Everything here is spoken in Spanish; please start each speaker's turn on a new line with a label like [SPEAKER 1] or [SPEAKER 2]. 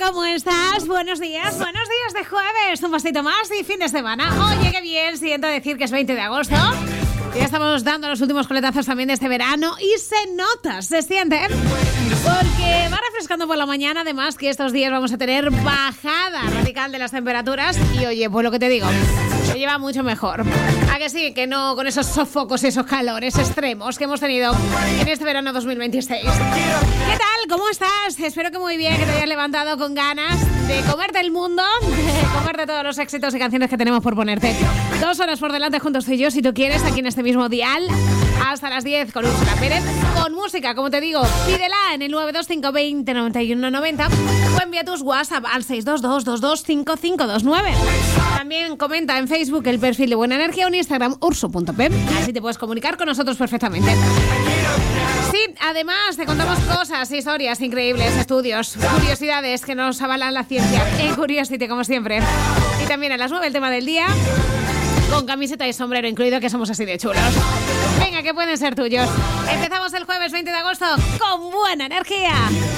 [SPEAKER 1] ¿Cómo estás? Buenos días de jueves, un pasito más y fin de semana. Oye, qué bien, siento decir que es 20 de agosto. Ya estamos dando los últimos coletazos también de este verano y se nota, se siente, porque va refrescando por la mañana. Además que estos días vamos a tener bajada radical de las temperaturas y oye, pues lo que te digo, se lleva mucho mejor. ¿A que sí? Que no con esos sofocos, esos calores extremos que hemos tenido en este verano 2026. ¿Qué tal? ¿Cómo estás? Espero que muy bien, que te hayas levantado con ganas de comerte el mundo, de comerte todos los éxitos y canciones que tenemos por ponerte. 2 horas por delante juntos tú y yo, si tú quieres, aquí en este mismo dial, hasta las 10 con Úrsula Pérez, con música, como te digo, pídela en el 925 20 91 90 o envía tus WhatsApp al 622 22 5529. También comenta en Facebook el perfil de Buena Energía o en Instagram ursu.p. Así te puedes comunicar con nosotros perfectamente. Sí, además te contamos cosas, historias increíbles, estudios, curiosidades que nos avalan la ciencia en Curiosity, como siempre. Y también a las 9 el tema del día, con camiseta y sombrero incluido, que somos así de chulos. Venga, que pueden ser tuyos. Empezamos el jueves 20 de agosto con Buena Energía.